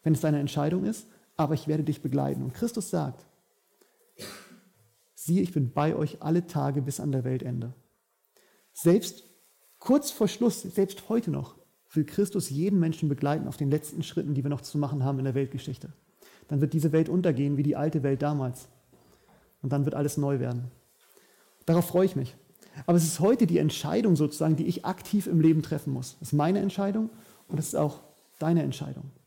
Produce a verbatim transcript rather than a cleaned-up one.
wenn es deine Entscheidung ist, aber ich werde dich begleiten. Und Christus sagt, siehe, ich bin bei euch alle Tage bis an der Weltende. Selbst kurz vor Schluss, selbst heute noch, will Christus jeden Menschen begleiten auf den letzten Schritten, die wir noch zu machen haben in der Weltgeschichte. Dann wird diese Welt untergehen wie die alte Welt damals. Und dann wird alles neu werden. Darauf freue ich mich. Aber es ist heute die Entscheidung sozusagen, die ich aktiv im Leben treffen muss. Das ist meine Entscheidung und das ist auch deine Entscheidung.